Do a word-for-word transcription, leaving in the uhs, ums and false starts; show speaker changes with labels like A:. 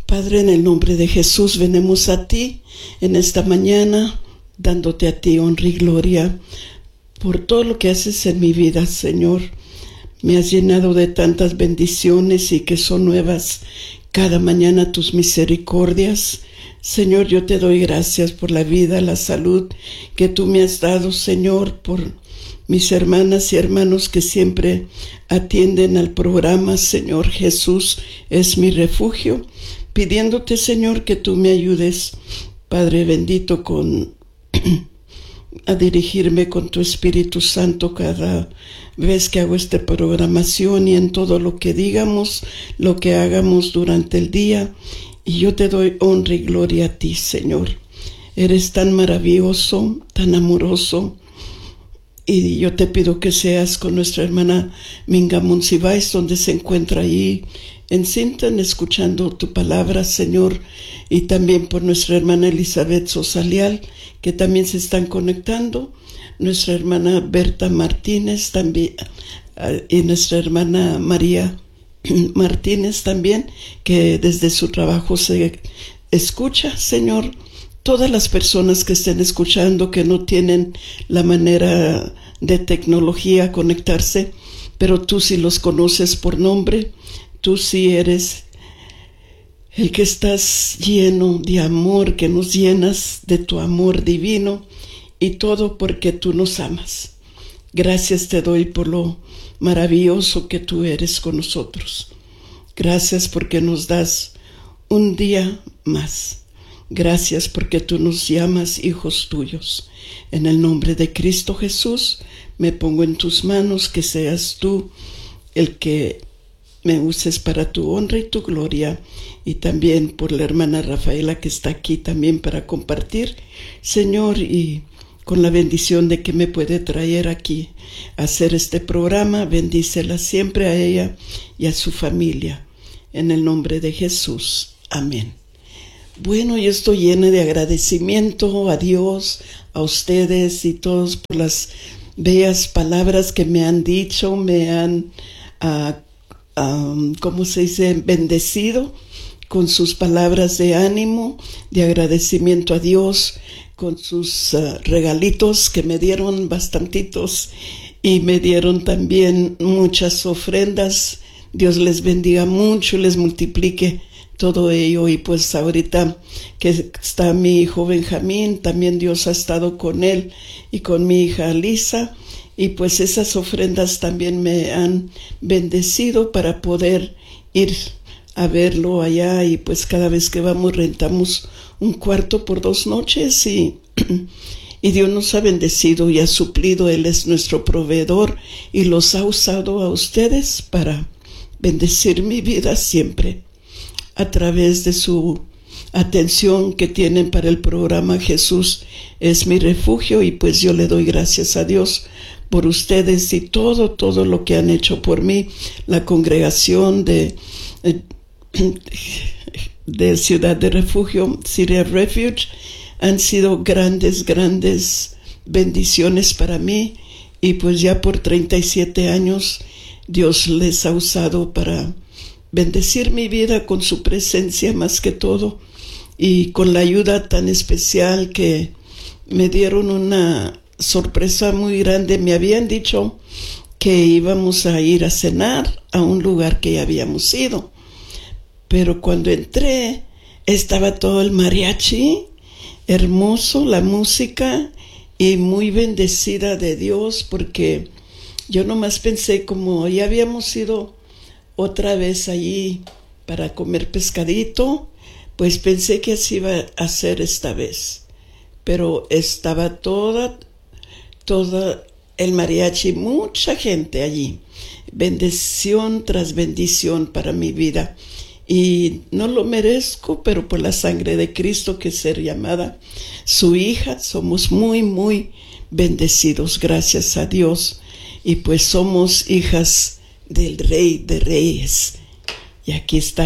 A: Padre, en el nombre de Jesús, venimos a ti en esta mañana, dándote a ti honra y gloria por todo lo que haces en mi vida, Señor. Me has llenado de tantas bendiciones y que son nuevas cada mañana tus misericordias. Señor, yo te doy gracias por la vida, la salud que tú me has dado, Señor, por mis hermanas y hermanos que siempre atienden al programa. Señor, Jesús es mi refugio, pidiéndote, Señor, que tú me ayudes, Padre bendito, con a dirigirme con tu Espíritu Santo cada vez que hago esta programación y en todo lo que digamos, lo que hagamos durante el día. Y yo te doy honra y gloria a ti, Señor. Eres tan maravilloso, tan amoroso. Y yo te pido que seas con nuestra hermana Minga Monsiváis, donde se encuentra ahí en Sinton, escuchando tu palabra, Señor. Y también por nuestra hermana Elizabeth Sosalial, que también se están conectando. Nuestra hermana Berta Martínez también, y nuestra hermana María Martínez también, que desde su trabajo se escucha, Señor. Todas las personas que estén escuchando, que no tienen la manera de tecnología conectarse, pero tú sí los conoces por nombre, tú sí eres el que estás lleno de amor, que nos llenas de tu amor divino, y todo porque tú nos amas. Gracias te doy por lo maravilloso que tú eres con nosotros. Gracias porque nos das un día más. Gracias porque tú nos llamas hijos tuyos. En el nombre de Cristo Jesús, me pongo en tus manos, que seas tú el que me uses para tu honra y tu gloria, y también por la hermana Rafaela que está aquí también para compartir, Señor, y con la bendición de que me puede traer aquí a hacer este programa. Bendícela siempre a ella y a su familia. En el nombre de Jesús. Amén. Bueno, yo estoy llena de agradecimiento a Dios, a ustedes y todos por las bellas palabras que me han dicho, me han, uh, um, ¿cómo se dice?, bendecido con sus palabras de ánimo, de agradecimiento a Dios, con sus uh, regalitos que me dieron bastantitos y me dieron también muchas ofrendas. Dios les bendiga mucho y les multiplique todo ello. Y pues ahorita que está mi hijo Benjamín, también Dios ha estado con él y con mi hija Lisa, y pues esas ofrendas también me han bendecido para poder ir a verlo allá. Y pues cada vez que vamos rentamos un cuarto por dos noches y, y Dios nos ha bendecido y ha suplido. Él es nuestro proveedor y los ha usado a ustedes para bendecir mi vida siempre, a través de su atención que tienen para el programa Jesús es mi refugio. Y pues yo le doy gracias a Dios por ustedes y todo, todo lo que han hecho por mí. La congregación de, de Ciudad de Refugio, Syria Refuge, han sido grandes, grandes bendiciones para mí. Y pues ya por treinta y siete años Dios les ha usado para bendecir mi vida con su presencia más que todo, y con la ayuda tan especial que me dieron una sorpresa muy grande. Me habían dicho que íbamos a ir a cenar a un lugar que ya habíamos ido, pero cuando entré estaba todo el mariachi, hermoso la música y muy bendecida de Dios, porque yo nomás pensé, como ya habíamos ido otra vez allí para comer pescadito, pues pensé que así iba a ser esta vez. Pero estaba toda, toda el mariachi, mucha gente allí. Bendición tras bendición para mi vida. Y no lo merezco, pero por la sangre de Cristo, que ser llamada su hija, somos muy, muy bendecidos, gracias a Dios. Y pues somos hijas del Rey de Reyes. Y aquí está